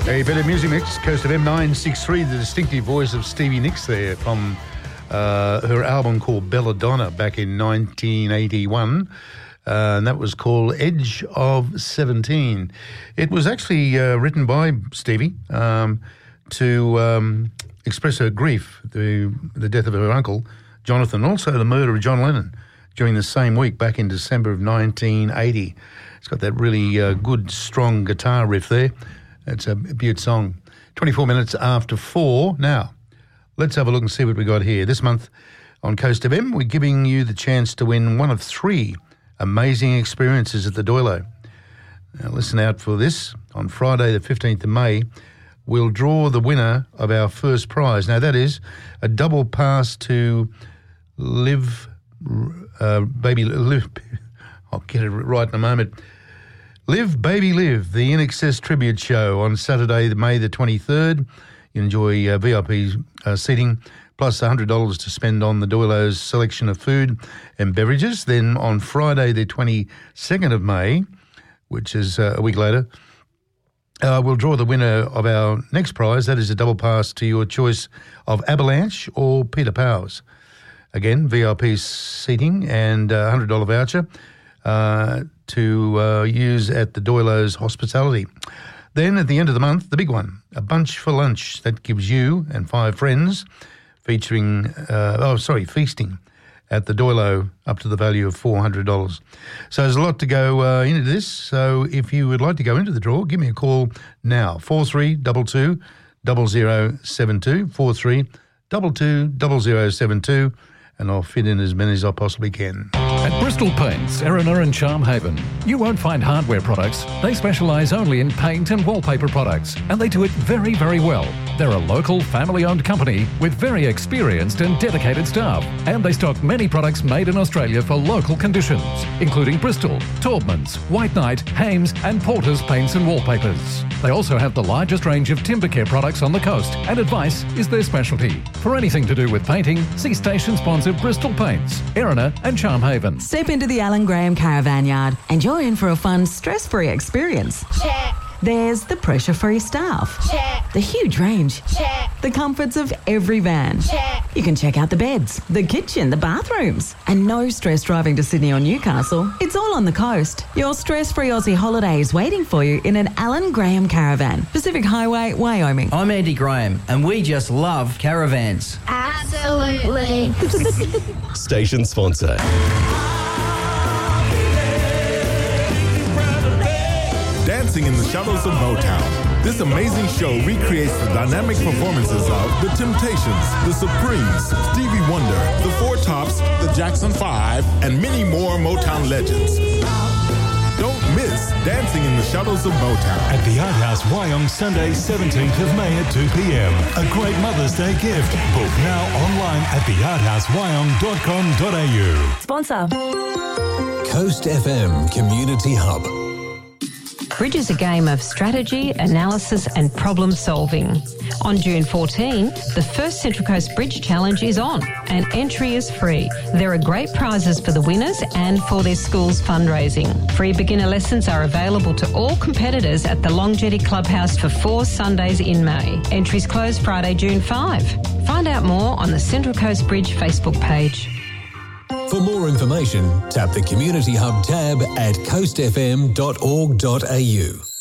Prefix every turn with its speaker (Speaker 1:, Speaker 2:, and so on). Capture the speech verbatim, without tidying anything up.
Speaker 1: A bit of music mix, Coast F M nine sixty-three, the distinctive voice of Stevie Nicks there from uh, her album called Belladonna back in nineteen eighty-one. Uh, and that was called Edge of seventeen. It was actually uh, written by Stevie um, to um, express her grief, the, the death of her uncle, Jonathan, also the murder of John Lennon during the same week back in December of nineteen eighty. It's got that really uh, good, strong guitar riff there. It's a beaut song. twenty-four minutes after four. Now, let's have a look and see what we got here. This month on Coast F M, we're giving you the chance to win one of three amazing experiences at the Doilo. Now, listen out for this. On Friday, the fifteenth of May, we'll draw the winner of our first prize. Now, that is a double pass to Live, uh, Baby Live. I'll get it right in a moment. Live, Baby Live, the I N X S Tribute Show on Saturday, May the twenty-third. You enjoy uh, V I P uh, seating, plus one hundred dollars to spend on the Doilo's selection of food and beverages. Then on Friday, the twenty-second of May, which is uh, a week later, uh, we'll draw the winner of our next prize. That is a double pass to your choice of Avalanche or Peter Powers. Again, V I P seating and a one hundred dollars voucher uh, to uh, use at the Doilo's hospitality. Then at the end of the month, the big one, a bunch for lunch that gives you and five friends featuring, uh, oh, sorry, feasting at the Doilo up to the value of four hundred dollars. So there's a lot to go uh, into this. So if you would like to go into the draw, give me a call now, four three two two, zero zero seven two, four three two two, zero zero seven two, and I'll fit in as many as I possibly can.
Speaker 2: At Bristol Paints, Erina and Charmhaven, you won't find hardware products. They specialise only in paint and wallpaper products, and they do it very, very well. They're a local, family-owned company with very experienced and dedicated staff, and they stock many products made in Australia for local conditions, including Bristol, Taubmans, White Knight, Hames and Porter's paints and wallpapers. They also have the largest range of timber care products on the coast, and advice is their specialty. For anything to do with painting, see station sponsor Bristol Paints, Erina and Charmhaven.
Speaker 3: Step into the Alan Graham Caravan Yard and you're in for a fun, stress-free experience.
Speaker 4: Check.
Speaker 3: There's the pressure-free staff.
Speaker 4: Check.
Speaker 3: The huge range.
Speaker 4: Check.
Speaker 3: The comforts of every van.
Speaker 4: Check.
Speaker 3: You can check out the beds, the kitchen, the bathrooms. And no stress driving to Sydney or Newcastle. It's all on the coast. Your stress-free Aussie holiday is waiting for you in an Alan Graham Caravan. Pacific Highway, Wyoming.
Speaker 5: I'm Andy Graham, and we just love caravans.
Speaker 4: Absolutely.
Speaker 6: Station sponsor.
Speaker 7: Dancing in the Shadows of Motown. This amazing show recreates the dynamic performances of The Temptations, The Supremes, Stevie Wonder, The Four Tops, The Jackson Five, and many more Motown legends. Don't miss Dancing in the Shadows of Motown.
Speaker 8: At the Art House Wyong, Sunday, seventeenth of May at two p.m. A great Mother's Day gift. Book now online at the art house wyong dot com dot a u.
Speaker 3: Sponsor.
Speaker 6: Coast F M Community Hub.
Speaker 9: Bridge is a game of strategy, analysis and problem solving. On June fourteenth, the first Central Coast Bridge Challenge is on and entry is free. There are great prizes for the winners and for their school's fundraising. Free beginner lessons are available to all competitors at the Longjetty Clubhouse for four Sundays in May. Entries close Friday, June fifth. Find out more on the Central Coast Bridge Facebook page.
Speaker 6: For more information, tap the Community Hub tab at coast f m dot org dot a u.